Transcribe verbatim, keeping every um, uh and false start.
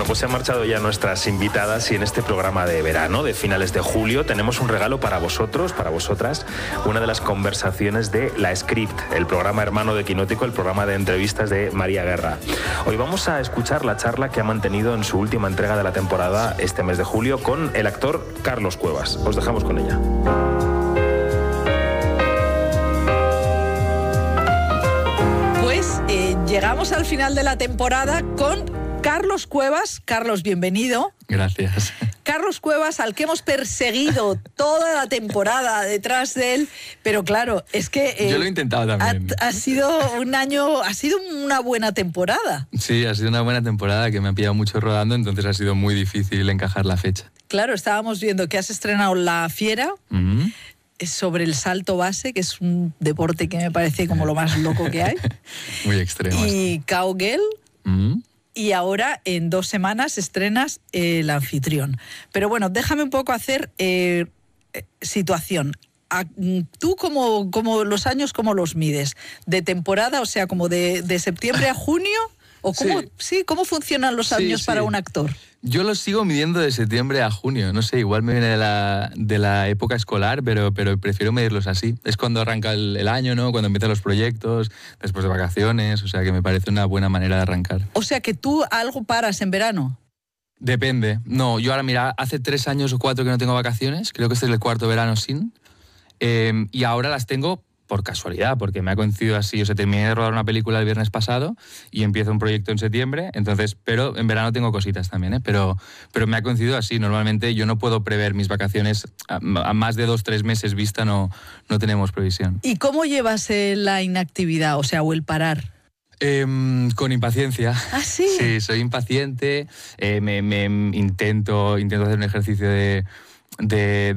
pues se han marchado ya nuestras invitadas y en este programa de verano, de finales de julio, tenemos un regalo para vosotros, para vosotras, una de las conversaciones de La Script, el programa hermano de Quinótico, el programa de entrevistas de María Guerra. Hoy vamos a escuchar la charla que ha mantenido en su última entrega de la temporada este mes de julio con el actor Carlos Cuevas. Os dejamos con ella. Pues eh, llegamos al final de la temporada con Carlos Cuevas. Carlos, bienvenido. Gracias. Carlos Cuevas, al que hemos perseguido toda la temporada detrás de él, pero claro, es que... Eh, Yo lo he intentado también. Ha, ha sido un año, ha sido una buena temporada. Sí, ha sido una buena temporada que me ha pillado mucho rodando, entonces ha sido muy difícil encajar la fecha. Claro, estábamos viendo que has estrenado La Fiera, uh-huh. sobre el salto base, que es un deporte que me parece como lo más loco que hay. Muy extremo. Y Cowgirl. Uh-huh. Y ahora en dos semanas estrenas El Anfitrión. Pero bueno, déjame un poco hacer eh, situación. A, ¿Tú cómo, cómo los años cómo los mides? ¿De temporada, o sea, como de, de septiembre a junio? ¿O cómo, sí. Sí, ¿cómo funcionan los años sí, para sí. un actor? Yo los sigo midiendo de septiembre a junio. No sé, igual me viene de la, de la época escolar, pero, pero prefiero medirlos así. Es cuando arranca el, el año, ¿no? Cuando empiezan los proyectos, después de vacaciones. O sea, que me parece una buena manera de arrancar. O sea, que tú algo paras en verano. Depende. No, yo ahora, mira, hace tres años o cuatro que no tengo vacaciones. Creo que este es el cuarto verano sin. Eh, y ahora las tengo por casualidad, porque me ha coincidido así. O sea, terminé de rodar una película el viernes pasado y empiezo un proyecto en septiembre, entonces, pero en verano tengo cositas también, ¿eh? Pero, pero me ha coincidido así. Normalmente yo no puedo prever mis vacaciones a, a más de dos, tres meses vista, no, no tenemos previsión. ¿Y cómo llevas eh, la inactividad, o sea, o el parar? Eh, con impaciencia. ¿Ah, sí? Sí, soy impaciente, eh, me, me intento, intento hacer un ejercicio de... de, de